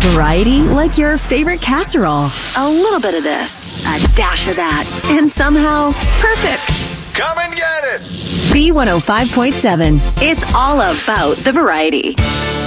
Variety, like your favorite casserole. A little bit of this, a dash of that, and somehow perfect. Come and get it! B105.7. It's all about the variety.